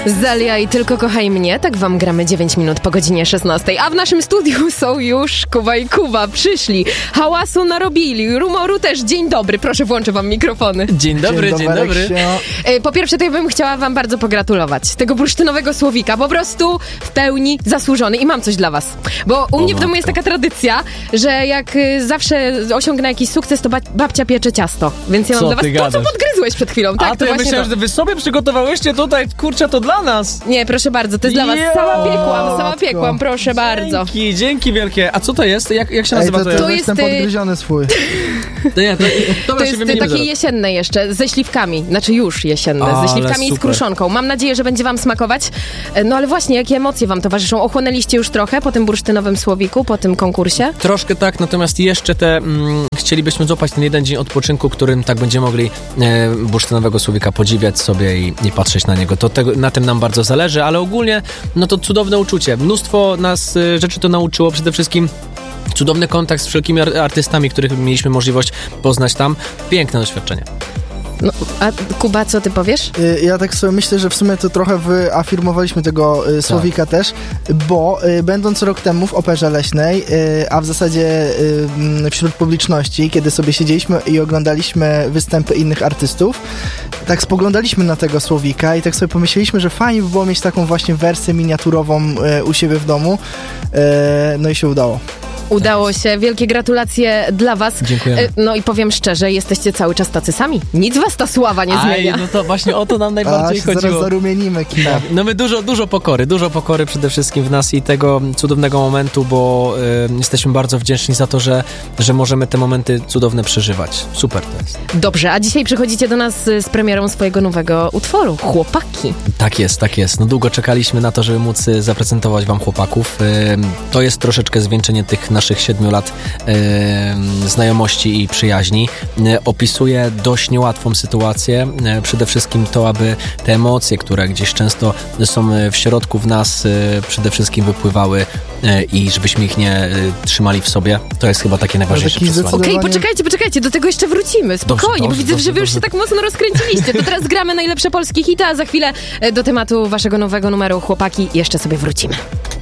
Zalia i Tylko kochaj mnie, tak wam gramy 9 minut po godzinie 16. A w naszym studiu są już Kuba i Kuba. Przyszli, hałasu narobili, rumoru też. Dzień dobry, proszę włączę wam mikrofony. Dzień dobry. Po pierwsze, to ja bym chciała wam bardzo pogratulować tego bursztynowego słowika. Po prostu w pełni zasłużony. I mam coś dla was. Bo u mnie w domu jest taka tradycja, że jak zawsze osiągnę jakiś sukces, to babcia piecze ciasto. Więc ja mam dla was to, co podgryzłeś przed chwilą. Tak, to ja myślałem, że wy sobie przygotowałyście tutaj, kurczę, to dla nas. Nie, proszę bardzo, to jest dla was. Sama piekłam, proszę bardzo. Dzięki wielkie. A co to jest? Jak się nazywa to jest ten podgryziony swój. To jest takie jesienne jeszcze, ze śliwkami. Znaczy już jesienne, ze śliwkami i z kruszonką. Mam nadzieję, że będzie wam smakować. No ale właśnie, jakie emocje wam towarzyszą? Ochłonęliście już trochę po tym bursztynowym słowiku, po tym konkursie? Troszkę tak, natomiast jeszcze chcielibyśmy złapać ten jeden dzień odpoczynku, którym tak będziemy mogli bursztynowego słowika podziwiać sobie i patrzeć na niego. Na tym nam bardzo zależy, ale ogólnie no to cudowne uczucie. Mnóstwo nas rzeczy to nauczyło, przede wszystkim cudowny kontakt z wszelkimi artystami, których mieliśmy możliwość poznać tam. Piękne doświadczenie. No, a Kuba, co ty powiesz? Ja tak sobie myślę, że w sumie to trochę wyafirmowaliśmy tego słowika też, bo będąc rok temu w Operze Leśnej, a w zasadzie wśród publiczności, kiedy sobie siedzieliśmy i oglądaliśmy występy innych artystów, tak spoglądaliśmy na tego słowika i tak sobie pomyśleliśmy, że fajnie by było mieć taką właśnie wersję miniaturową u siebie w domu. No i się udało. Udało się. Wielkie gratulacje dla was. Dziękuję. No i powiem szczerze, jesteście cały czas tacy sami. Nic was ta sława nie zmienia. No to właśnie o to nam najbardziej chodziło. Zaraz zarumienimy kina. No my dużo pokory przede wszystkim w nas i tego cudownego momentu, bo jesteśmy bardzo wdzięczni za to, że możemy te momenty cudowne przeżywać. Super to jest. Dobrze, a dzisiaj przychodzicie do nas z premierą swojego nowego utworu, Chłopaki. Tak jest. No długo czekaliśmy na to, żeby móc zaprezentować wam Chłopaków. To jest troszeczkę zwieńczenie tych naszych 7 lat znajomości i przyjaźni. Opisuje dość niełatwą sytuację. Przede wszystkim to, aby te emocje, które gdzieś często są w środku w nas, przede wszystkim wypływały i żebyśmy ich nie trzymali w sobie. To jest chyba takie najważniejsze przesłanie. Okej, poczekajcie, do tego jeszcze wrócimy. Spokojnie, bo widzę, że wy już się tak mocno rozkręciliście. To teraz gramy najlepsze polskie hity, a za chwilę do tematu waszego nowego numeru Chłopaki jeszcze sobie wrócimy.